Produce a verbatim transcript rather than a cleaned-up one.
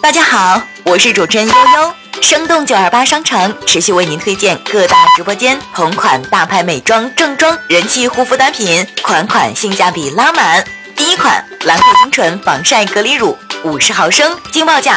大家好，我是主持人悠悠。生动九二八商城持续为您推荐各大直播间同款大牌美妆、正装、人气护肤单品，款款性价比拉满。第一款兰蔻精纯防晒隔离乳，五十毫升，惊报价